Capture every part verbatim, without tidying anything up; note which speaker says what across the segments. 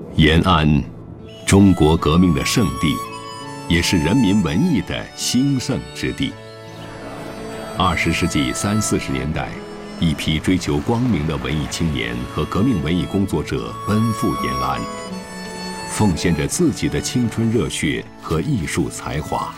Speaker 1: 延安，中国革命的圣地，也是人民文艺的兴盛之地。二十世纪三四十年代，一批追求光明的文艺青年和革命文艺工作者奔赴延安，奉献着自己的青春热血和艺术才华。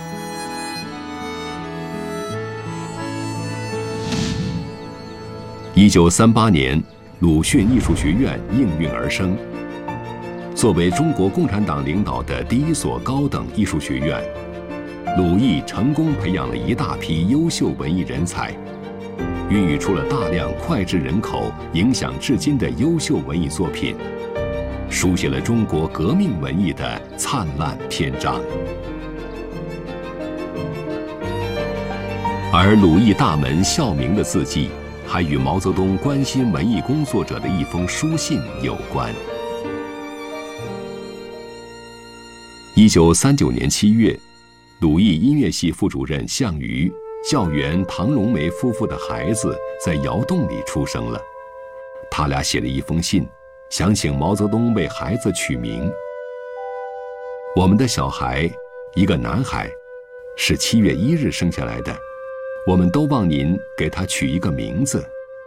Speaker 1: 一九三八年，鲁迅艺术学院应运而生。作为中国共产党领导的第一所高等艺术学院，鲁艺成功培养了一大批优秀文艺人才，孕育出了大量脍炙人口、影响至今的优秀文艺作品，书写了中国革命文艺的灿烂篇章。而鲁艺大门校名的字迹，还与毛泽东关心文艺工作者的一封书信有关。一九三九年七月，鲁艺音乐系副主任项羽、教员唐荣梅夫妇的孩子在窑洞里出生了。他俩写了一封信，想请毛泽东为孩子取名。我们的小孩，一个男孩，是七月一日生下来的，我们都望您给他取一个名字。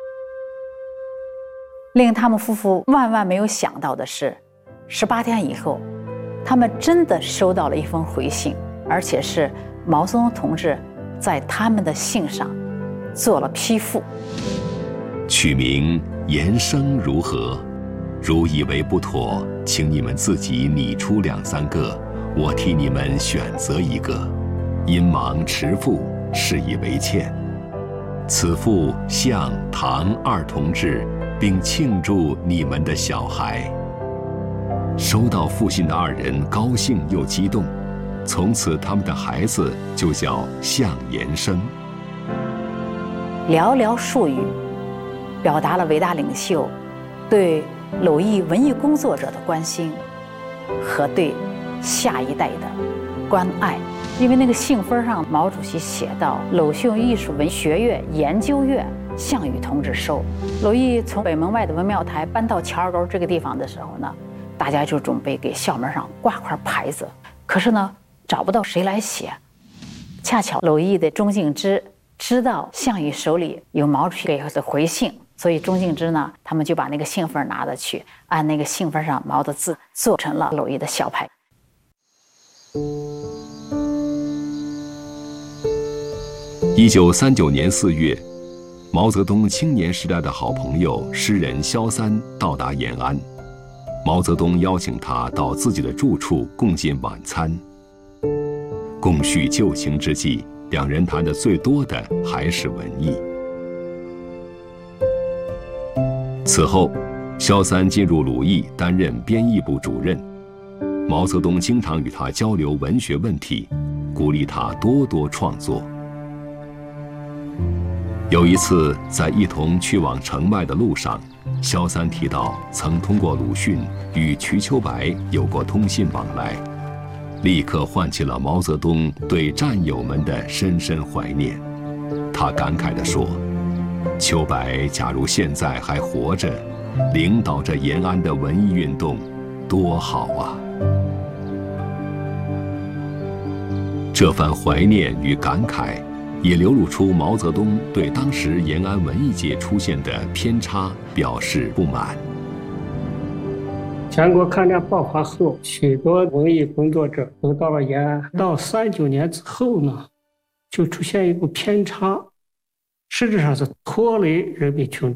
Speaker 2: 令他们夫妇万万没有想到的是，十八天以后，他们真的收到了一封回信，而且是毛泽东同志在他们的信上做了批复。
Speaker 1: 取名延生如何？如以为不妥，请你们自己拟出两三个，我替你们选择一个。因忙迟复，是以为歉。此复向唐二同志，并庆祝你们的小孩。收到复信的二人高兴又激动，从此他们的孩子就叫向延生。
Speaker 2: 寥寥数语，表达了伟大领袖对鲁艺文艺工作者的关心和对下一代的关爱。因为那个信封上，毛主席写到鲁迅艺术文学院研究院项羽同志收。鲁艺从北门外的文庙台搬到乔二沟这个地方的时候呢，大家就准备给校门上挂块牌子，可是呢找不到谁来写。恰巧鲁艺的钟敬之知道项羽手里有毛主席给的回信，所以钟敬之呢，他们就把那个信封拿了去，按那个信封上毛的字做成了鲁艺的小牌。
Speaker 1: 一九三九年四月，毛泽东青年时代的好朋友诗人萧三到达延安，毛泽东邀请他到自己的住处共进晚餐。共叙旧情之际，两人谈的最多的还是文艺。此后，萧三进入鲁艺担任编译部主任，毛泽东经常与他交流文学问题，鼓励他多多创作。有一次，在一同去往城外的路上，萧三提到曾通过鲁迅与瞿秋白有过通信往来，立刻唤起了毛泽东对战友们的深深怀念。他感慨地说：“秋白假如现在还活着，领导着延安的文艺运动，多好啊！”这番怀念与感慨，也流露出毛泽东对当时延安文艺界出现的偏差表示不满。
Speaker 3: 全国抗战爆发后，许多文艺工作者都到了延安。到三九年之后呢，就出现一个偏差，实质上是拖累人民群众。